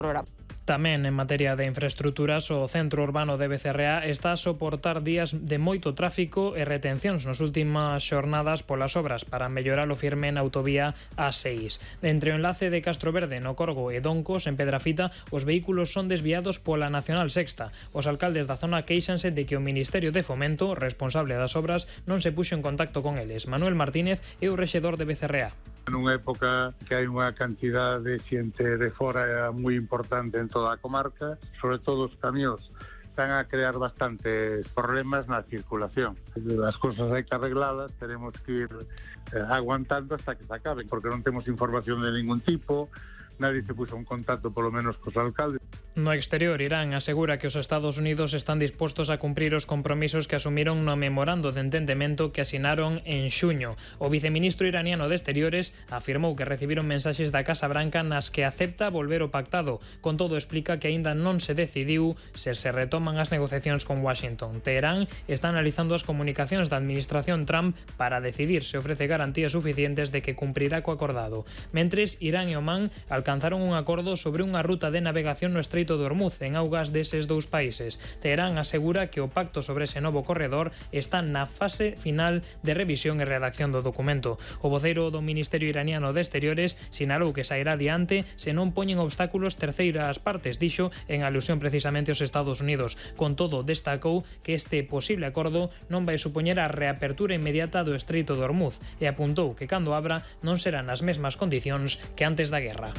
hora. Tamén en materia de infraestructuras, o centro urbano de Becerreá está a soportar días de moito tráfico e retencións nas últimas xornadas polas obras para mellorar o firme na autovía A6. Entre o enlace de Castroverde no Corgo e Doncos en Pedrafita, os vehículos son desviados pola Nacional Sexta. Os alcaldes da zona queixanse de que o Ministerio de Fomento, responsable das obras, non se puxo en contacto con eles. Manuel Martínez é o rexedor de Becerreá. Nunha época que hai unha cantidad de xente de fora moi importante en toda a comarca, sobre todo os camións, están a crear bastantes problemas na circulación. As cousas hai que arregladas, teremos que ir aguantando hasta que se acaben, porque non temos información de ningún tipo, nadie se puso en contacto polo menos cos alcaldes. No exterior, Irán asegura que os Estados Unidos están dispostos a cumprir os compromisos que asumiron no memorando de entendemento que asinaron en xuño. O viceministro iraniano de Exteriores afirmou que recibiron mensaxes da Casa Branca nas que acepta volver ao pactado. Con todo, explica que aínda non se decidiu se retoman as negociacións con Washington. Teherán está analizando as comunicacións da administración Trump para decidir se ofrece garantías suficientes de que cumprirá co acordado. Mentres, Irán e Omán alcanzaron un acordo sobre unha ruta de navegación no Estreito de Hormuz en augas deses dous países. Teherán asegura que o pacto sobre ese novo corredor está na fase final de revisión e redacción do documento. O voceiro do Ministerio Iraniano de Exteriores sinalou que sairá adiante se non poñen obstáculos terceiras partes, dixo en alusión precisamente aos Estados Unidos. Con todo, destacou que este posible acordo non vai supoñer a reapertura inmediata do Estreito de Hormuz e apuntou que cando abra non serán as mesmas condicións que antes da guerra.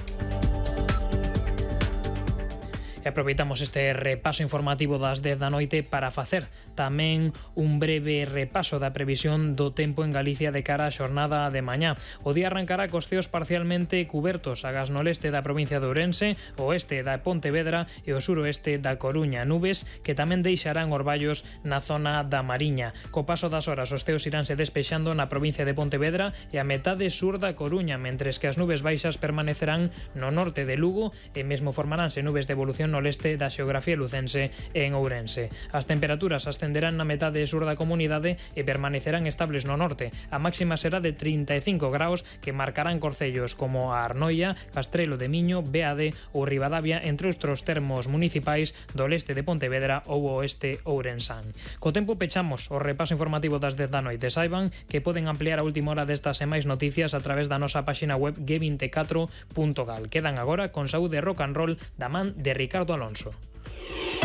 E aproveitamos este repaso informativo das 10 da noite para facer tamén un breve repaso da previsión do tempo en Galicia de cara á xornada de mañá. O día arrancará cos ceos parcialmente cubertos, agás no leste da provincia de Ourense, o oeste da Pontevedra e o suroeste da Coruña. Nubes que tamén deixarán orballos na zona da Mariña. Co paso das horas, os ceos iránse despexando na provincia de Pontevedra e a metade sur da Coruña, mentres que as nubes baixas permanecerán no norte de Lugo e mesmo formaránse nubes de evolución no leste da xeografía lucense e en Ourense. As temperaturas ascenderán na metade sur da comunidade e permanecerán estables no norte. A máxima será de 35 graus que marcarán concellos como a Arnoia, Castrelo de Miño, Beade ou Ribadavia, entre outros termos municipais do leste de Pontevedra ou oeste ourensán. Co tempo pechamos o repaso informativo das 10 da noite. Saiban que poden ampliar a última hora destas e máis noticias a través da nosa páxina web g24.gal. Quedan agora con Saúde Rock and Roll da man de Ricardo Alonso.